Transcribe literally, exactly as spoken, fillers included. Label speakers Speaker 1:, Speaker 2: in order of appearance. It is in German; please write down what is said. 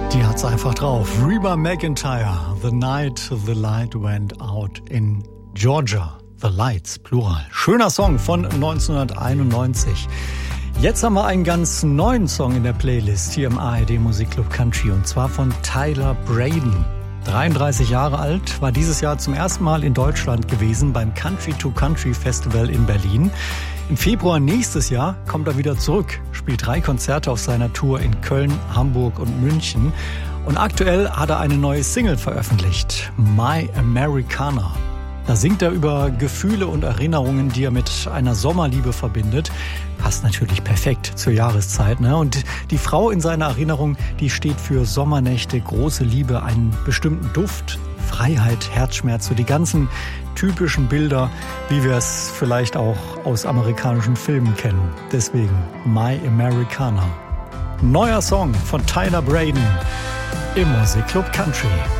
Speaker 1: Die hat's einfach drauf. Reba McEntire, The Night the Light Went Out in Georgia. The Lights, Plural. Schöner Song von neunzehnhunderteinundneunzig. Jetzt haben wir einen ganz neuen Song in der Playlist hier im A R D Musikclub Country und zwar von Tyler Braden. dreiunddreißig Jahre alt, war dieses Jahr zum ersten Mal in Deutschland gewesen beim Country to Country Festival in Berlin. Im Februar nächstes Jahr kommt er wieder zurück, spielt drei Konzerte auf seiner Tour in Köln, Hamburg und München. Und aktuell hat er eine neue Single veröffentlicht, My Americana. Da singt er über Gefühle und Erinnerungen, die er mit einer Sommerliebe verbindet. Passt natürlich perfekt zur Jahreszeit, ne? Und die Frau in seiner Erinnerung, die steht für Sommernächte, große Liebe, einen bestimmten Duft, Freiheit, Herzschmerz, so die ganzen typischen Bilder, wie wir es vielleicht auch aus amerikanischen Filmen kennen. Deswegen My Americana. Neuer Song von Tyler Braden im Musikclub Country.